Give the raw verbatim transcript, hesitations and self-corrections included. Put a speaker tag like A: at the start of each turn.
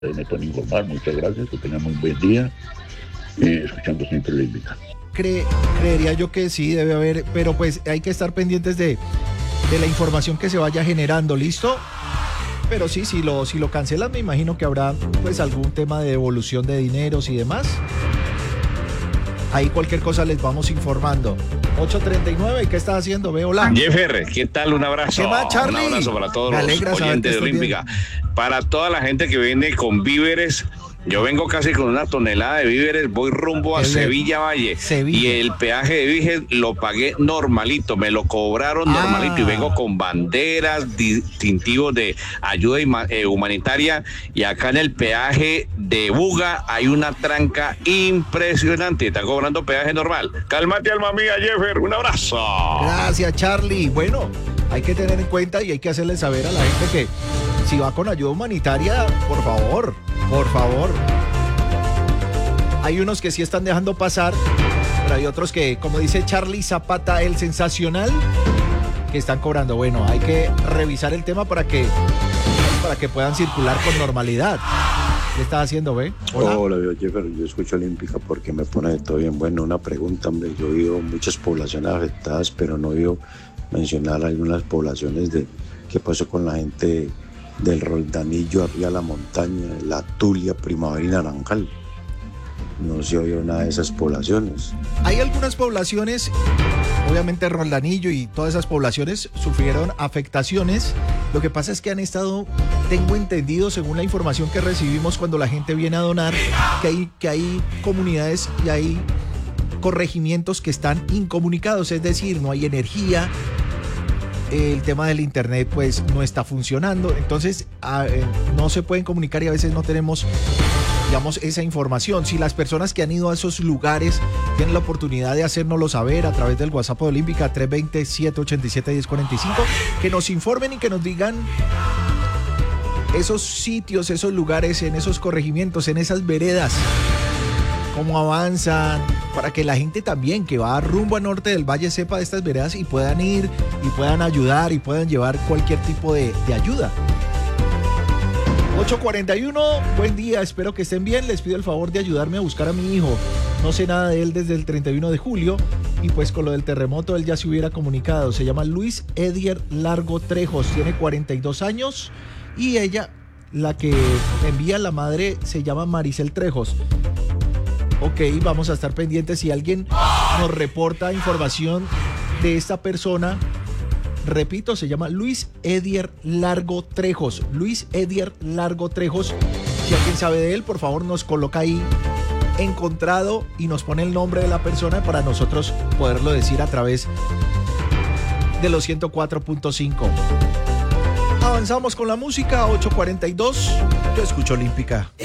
A: Me pueden informar, muchas gracias, que tengan muy buen día, eh, escuchando siempre la invitación.
B: Cre- creería yo que sí, debe haber, pero pues hay que estar pendientes de, de la información que se vaya generando, ¿listo? Pero sí, si lo, si lo cancelan, me imagino que habrá pues algún tema de devolución de dineros y demás. Ahí cualquier cosa les vamos informando. ocho treinta y nueve, ¿qué estás haciendo? Ve, hola.
C: Jeffer, ¿qué tal? Un abrazo.
B: ¿Qué más, Charlie?
C: Un abrazo para todos
B: Me
C: los
B: alegra saber
C: oyentes
B: que
C: de
B: estás
C: Olímpica. Para toda la gente que viene con víveres, yo vengo casi con una tonelada de víveres, voy rumbo a
B: El de
C: Sevilla Valle.
B: Sevilla.
C: Y el peaje de Viges lo pagué normalito, me lo cobraron
B: Ah.
C: normalito y vengo con banderas, distintivos de ayuda ima- eh, humanitaria. Y acá en el peaje de Buga hay una tranca impresionante. Están cobrando peaje normal. Cálmate, alma mía, Jeffer. Un abrazo.
B: Gracias, Charlie. Bueno, hay que tener en cuenta y hay que hacerle saber a la gente que si va con ayuda humanitaria, por favor, por favor. Hay unos que sí están dejando pasar, pero hay otros que, como dice Charlie Zapata, el sensacional, que están cobrando. Bueno, hay que revisar el tema para que, para que puedan circular con normalidad. ¿Qué estás haciendo, ve?
D: Hola, Hola yo, Jeffer, yo escucho Olímpica porque me pone de todo bien. Bueno, una pregunta, hombre, yo he oído muchas poblaciones afectadas, pero no he oído mencionar algunas poblaciones de qué pasó con la gente del Roldanillo, arriba a la montaña, la Tulia, Primavera y Naranjal. No se oyó nada de esas poblaciones.
B: Hay algunas poblaciones, obviamente Roldanillo y todas esas poblaciones sufrieron afectaciones. Lo que pasa es que han estado, tengo entendido, según la información que recibimos cuando la gente viene a donar, que hay, que hay comunidades y hay corregimientos que están incomunicados, es decir, no hay energía, el tema del internet pues no está funcionando, entonces a, eh, no se pueden comunicar y a veces no tenemos, digamos, esa información. Si las personas que han ido a esos lugares tienen la oportunidad de hacérnoslo saber a través del WhatsApp de Olímpica tres dos cero, siete ocho siete, uno cero cuatro cinco, que nos informen y que nos digan esos sitios, esos lugares, en esos corregimientos, en esas veredas, cómo avanzan, para que la gente también que va rumbo al norte del valle sepa de estas veredas y puedan ir y puedan ayudar y puedan llevar cualquier tipo de, de ayuda. ocho cuarenta y uno, buen día, espero que estén bien. Les pido el favor de ayudarme a buscar a mi hijo. No sé nada de él desde el treinta y uno de julio y pues con lo del terremoto él ya se hubiera comunicado. Se llama Luis Edier Largo Trejos, tiene cuarenta y dos años y ella, la que envía la madre, se llama Maricel Trejos. Ok, vamos a estar pendientes si alguien nos reporta información de esta persona. Repito, se llama Luis Edier Largo Trejos. Luis Edier Largo Trejos. Si alguien sabe de él, por favor nos coloca ahí encontrado y nos pone el nombre de la persona para nosotros poderlo decir a través de los ciento cuatro punto cinco. Avanzamos con la música, ocho cuarenta y dos. Yo escucho Olímpica.